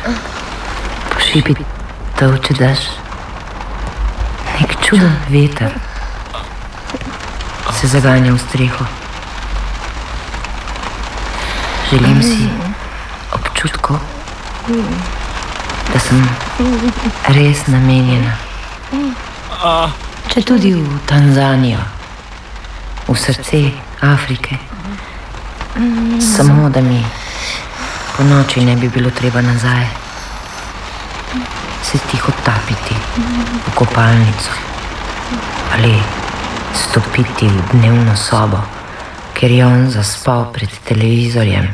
Po šipi tolče dež. Nek čuden veter se zaganja v streho. Želim si občutkov, da sem res namenjena. Če tudi v Tanzanijo, v srce Afrike. Samo da mi po noči ne bi bilo treba nazaj se tiho tapiti v kopalnico ali stopiti v dnevno sobo, ker je on zaspal pred televizorjem.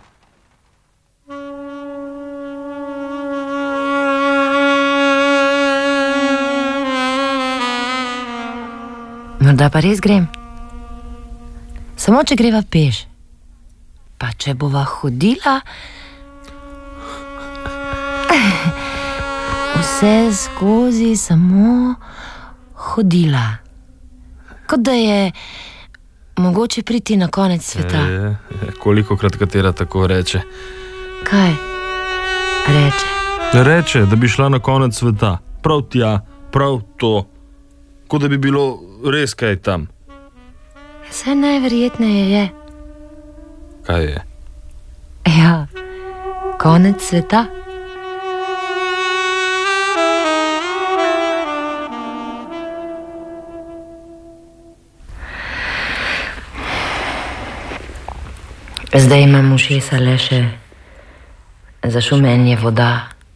Morda pa res grem. Samo če greva peš. Pa če bova hodila, vse skozi samo hodila. Kot da je mogoče priti na konec sveta. Kolikokrat katera tako reče? Kaj reče? Reče, da bi šla na konec sveta. Prav tja, prav to. Kot da bi bilo res kaj tam. Vse najverjetneje je. Kaj je? Ja, konec sveta. Zdaj imam ušesa le še zašumenje voda.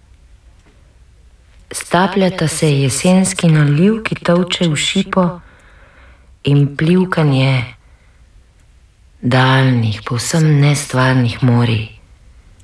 Stapljata se jesenski naliv, ki tolče v šipo, in plivkanje daljnih, povsem nestvarnih morij.